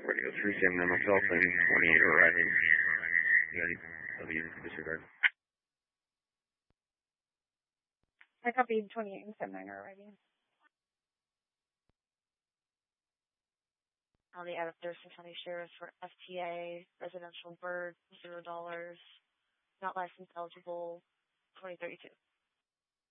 Where to go? 379 myself and 28 arriving. W disregard. I copied 28 and 79 are arriving. On the out of Thurston County Sheriff for FTA, residential bird, $0, not license eligible, 2032.